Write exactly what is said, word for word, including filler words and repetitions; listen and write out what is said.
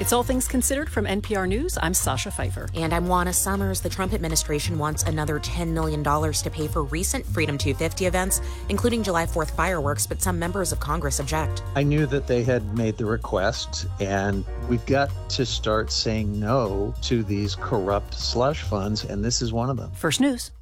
It's All Things Considered from N P R News. I'm Sasha Pfeiffer. And I'm Juana Summers. The Trump administration wants another ten million dollars to pay for recent Freedom two fifty events, including July fourth fireworks, but some members of Congress object. I knew that they had made the request, and we've got to start saying no to these corrupt slush funds, and this is one of them. First News.